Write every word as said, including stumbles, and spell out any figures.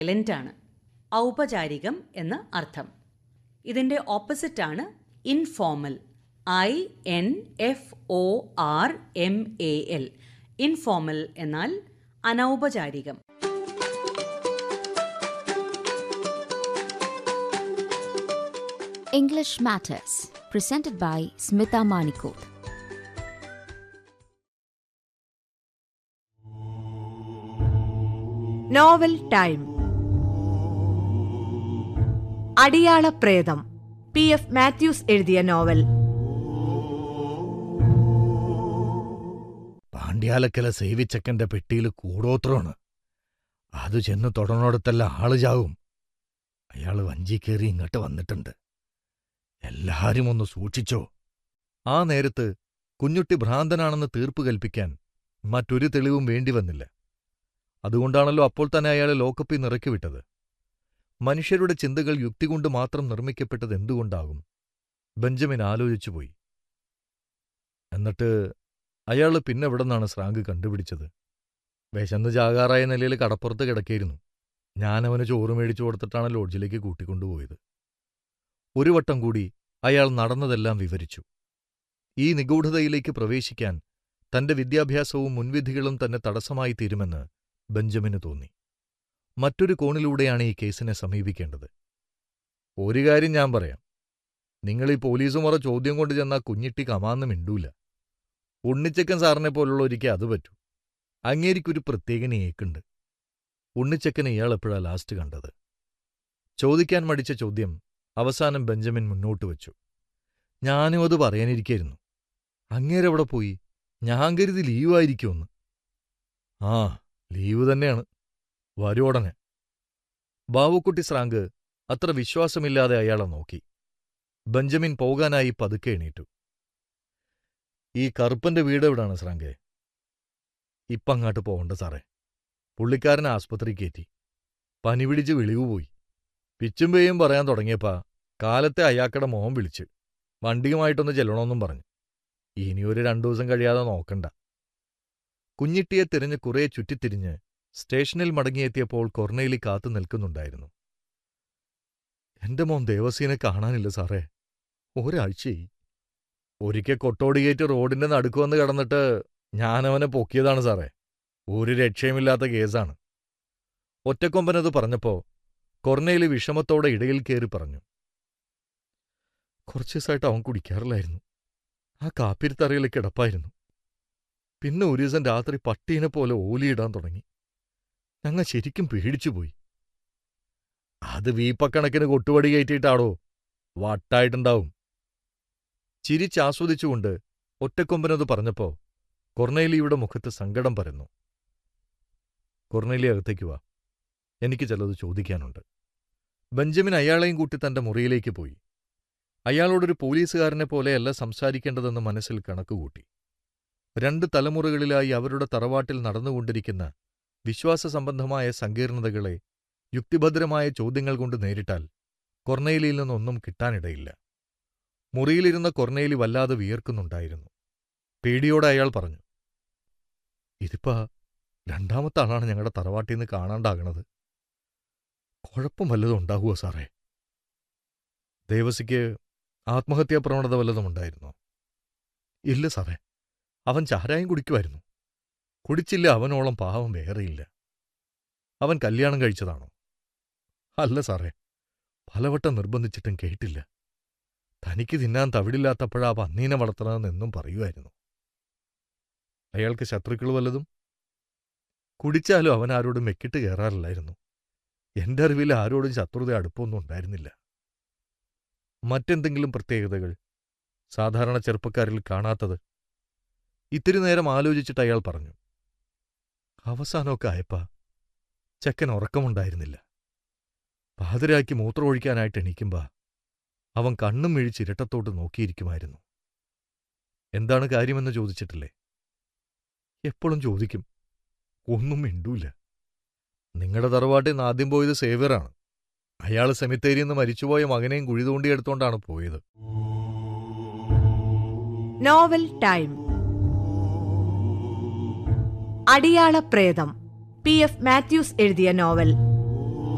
Silent ആണ്. ഔപചാരികം എന്ന് അർത്ഥം. ഇതിൻ്റെ ഓപ്പോസിറ്റാണ് informal. I N F O R M A L. Informal എന്നാൽ അനൗപചാരികം. English Matters, presented by Smita Manikot. Novel time. അടിയാള പ്രേതം, P F Mathews എഴുതിയ നോവൽ. പാണ്ഡ്യാലക്കല സേവിച്ചക്കന്റെ പെട്ടിയിൽ കൂടോത്രമാണ്. അത് ചെന്ന് തൊടനോടത്തെല്ലാം ആള് ചാവും. അയാള് വഞ്ചി കയറി ഇങ്ങോട്ട് വന്നിട്ടുണ്ട്. എല്ലാരും ഒന്ന് സൂക്ഷിച്ചോ. ആ നേരത്ത് കുഞ്ഞുട്ടി ഭ്രാന്തനാണെന്ന് തീർപ്പ് കൽപ്പിക്കാൻ മറ്റൊരു തെളിവും വേണ്ടി വന്നില്ല. അതുകൊണ്ടാണല്ലോ അപ്പോൾ തന്നെ അയാളെ ലോക്കപ്പിൽ നിറക്കിവിട്ടത്. മനുഷ്യരുടെ ചിന്തകൾ യുക്തി കൊണ്ട് മാത്രം നിർമ്മിക്കപ്പെട്ടത് എന്തുകൊണ്ടാകും? ബെഞ്ചമിൻ ആലോചിച്ചുപോയി. എന്നിട്ട് അയാൾ പിന്നെ എവിടെന്നാണ് സ്രാങ്ക് കണ്ടുപിടിച്ചത്? വിശന്ന് ജാകാറായ നിലയിൽ കടപ്പുറത്ത് കിടക്കിയിരുന്നു. ഞാനവന് ചോറ് മേടിച്ചു കൊടുത്തിട്ടാണ് ലോഡ്ജിലേക്ക് കൂട്ടിക്കൊണ്ടുപോയത്. ഒരു വട്ടം കൂടി അയാൾ നടന്നതെല്ലാം വിവരിച്ചു. ഈ നിഗൂഢതയിലേക്ക് പ്രവേശിക്കാൻ തന്റെ വിദ്യാഭ്യാസവും മുൻവിധികളും തന്നെ തടസ്സമായി തീരുമെന്ന് ബെഞ്ചമിന് തോന്നി. മറ്റൊരു കോണിലൂടെയാണ് ഈ കേസിനെ സമീപിക്കേണ്ടത്. ഒരു കാര്യം ഞാൻ പറയാം. നിങ്ങളീ പോലീസുമുറ ചോദ്യം കൊണ്ട് ചെന്നാൽ കുഞ്ഞിട്ടി കമാന്ന് മിണ്ടൂല. ഉണ്ണിച്ചക്കൻ സാറിനെ പോലുള്ള ഒരിക്കൽ അത് പറ്റൂ. അങ്ങേരിക്കൊരു പ്രത്യേക ഏക്കുണ്ട്. ഉണ്ണിച്ചക്കനെ ഇയാൾ എപ്പോഴാ ലാസ്റ്റ് കണ്ടത്? ചോദിക്കാൻ മടിച്ച ചോദ്യം അവസാനം ബെഞ്ചമിൻ മുന്നോട്ട് വച്ചു. ഞാനും അത് പറയാനിരിക്കായിരുന്നു. അങ്ങേരെവിടെ പോയി? ഞാൻ കരുതി ലീവായിരിക്കുമെന്ന്. ആ, ലീവ് തന്നെയാണ്. വരുവോടനെ. ബാവുക്കുട്ടി സ്രാങ്ക് അത്ര വിശ്വാസമില്ലാതെ അയാളെ നോക്കി. ബെഞ്ചമിൻ പോകാനായി പതുക്കെ എണീറ്റു. ഈ കറുപ്പന്റെ വീട് എവിടാണ് സ്രാങ്കേ? ഇപ്പങ്ങാട്ട് പോകണ്ട സാറേ. പുള്ളിക്കാരനെ ആസ്പത്രി കയറ്റി. പനി പിടിച്ച് വിളിവുപോയി. പിച്ചും പേയും പറയാൻ തുടങ്ങിയപ്പാ കാലത്തെ അയാക്കടെ മോഹം വിളിച്ച് വണ്ടിയുമായിട്ടൊന്ന് ചെല്ലണമെന്നും പറഞ്ഞു. ഇനിയൊരു രണ്ടു ദിവസം കഴിയാതെ നോക്കണ്ട. കുഞ്ഞിട്ടിയെ തിരഞ്ഞ് കുറേ ചുറ്റിത്തിരിഞ്ഞ് സ്റ്റേഷനിൽ മടങ്ങിയെത്തിയപ്പോൾ കൊർണേലി കാത്തു നിൽക്കുന്നുണ്ടായിരുന്നു. എന്റെ മോൻ ദേവസീനെ കാണാനില്ല സാറേ. ഒരാഴ്ചയായി. ഒരിക്കൽ കൊട്ടോടിയേറ്റ് റോഡിന്റെ നടുക്കുവന്ന് കിടന്നിട്ട് ഞാനവനെ പൊക്കിയതാണ് സാറേ. ഒരു രക്ഷയുമില്ലാത്ത കേസാണ്. ഒറ്റക്കൊമ്പനത് പറഞ്ഞപ്പോ കൊർണേലി വിഷമത്തോടെ ഇടയിൽ കയറി പറഞ്ഞു. കുറച്ചു ദിവസമായിട്ട് അവൻ കുടിക്കാറില്ലായിരുന്നു. ആ കാപ്പിരിത്തറയിൽ കിടപ്പായിരുന്നു. പിന്നെ ഒരു ദിവസം രാത്രി പട്ടീനെ പോലെ ഓലിയിടാൻ തുടങ്ങി. ഞങ്ങൾ ശരിക്കും പേടിച്ചുപോയി. അത് വീപ്പക്കണക്കിന് കൊട്ടുപടി കയറ്റിയിട്ടാടോ. വട്ടായിട്ടുണ്ടാവും. ചിരിച്ചാസ്വദിച്ചുകൊണ്ട് ഒറ്റക്കൊമ്പനത് പറഞ്ഞപ്പോ കൊർണേലിയുടെ മുഖത്ത് സങ്കടം പരന്നു. കൊർണേലി അകത്തേക്ക് വാ, എനിക്ക് ചിലത് ചോദിക്കാനുണ്ട്. ബെഞ്ചമിൻ അയാളെയും കൂട്ടി തന്റെ മുറിയിലേക്ക് പോയി. അയാളോടൊരു പോലീസുകാരനെ പോലെയല്ല സംസാരിക്കേണ്ടതെന്ന് മനസ്സിൽ കണക്കുകൂട്ടി. രണ്ട് തലമുറകളിലായി അവരുടെ തറവാട്ടിൽ നടന്നുകൊണ്ടിരിക്കുന്ന വിശ്വാസസംബന്ധമായ സങ്കീർണതകളെ യുക്തിഭദ്രമായ ചോദ്യങ്ങൾ കൊണ്ട് നേരിട്ടാൽ കൊർണേലിയിൽ നിന്നൊന്നും കിട്ടാനിടയില്ല. മുറിയിലിരുന്ന കൊർണേലി വല്ലാതെ വിയർക്കുന്നുണ്ടായിരുന്നു. പേടിയോടെ അയാൾ പറഞ്ഞു, ഇതിപ്പാ രണ്ടാമത്തെ ആളാണ് ഞങ്ങളുടെ തറവാട്ടിൽ നിന്ന് കാണാണ്ടാകണത്. കുഴപ്പം വല്ലതും ഉണ്ടാകുമോ സാറേ? ദേവസിക്ക് ആത്മഹത്യാപ്രവണത വല്ലതും ഉണ്ടായിരുന്നോ? ഇല്ല സാറേ, അവൻ ചാരായം കുടിക്കുമായിരുന്നു. കുടിച്ചില്ല അവനോളം പാവം വേറെയില്ല. അവൻ കല്യാണം കഴിച്ചതാണോ? അല്ല സാറേ, പലവട്ടം നിർബന്ധിച്ചിട്ടും കേട്ടില്ല. തനിക്ക് തിന്നാൻ തവിടില്ലാത്തപ്പോഴാ പന്നീനെ വളർത്തണമെന്നെന്നും പറയുമായിരുന്നു. അയാൾക്ക് ശത്രുക്കൾ വല്ലതും? കുടിച്ചാലും അവൻ ആരോടും മെക്കിട്ട് കയറാറില്ലായിരുന്നു. എന്റെ അറിവിൽ ആരോടും ശത്രുത അടുപ്പമൊന്നും ഉണ്ടായിരുന്നില്ല. മറ്റെന്തെങ്കിലും പ്രത്യേകതകൾ സാധാരണ ചെറുപ്പക്കാരിൽ കാണാത്തത്? ഇത്തിരി നേരം ആലോചിച്ചിട്ട് അയാൾ പറഞ്ഞു. അവസാനമൊക്കെ ആയപ്പാ ചെക്കൻ ഉറക്കമുണ്ടായിരുന്നില്ല. പാതിരാക്കി മൂത്രമൊഴിക്കാനായിട്ട് എണീക്കുമ്പാ അവൻ കണ്ണും മിഴിച്ച് ഇരട്ടത്തോട്ട് നോക്കിയിരിക്കുമായിരുന്നു. എന്താണ് കാര്യമെന്ന് ചോദിച്ചിട്ടില്ലേ? എപ്പോഴും ചോദിക്കും. ഒന്നും മിണ്ടൂല. നിങ്ങളുടെ തറവാട്ടിൽ നിന്ന് ആദ്യം പോയത് സേവ്യറാണ്. അയാൾ സെമിത്തേരിയിൽ നിന്ന് മരിച്ചുപോയ മകനെയും കുഴി തോണ്ടിയെടുത്തോണ്ടാണ് പോയത്. Novel time. അടിയാള പ്രേതം, പി എഫ് മാത്യൂസ് എഴുതിയ നോവൽ.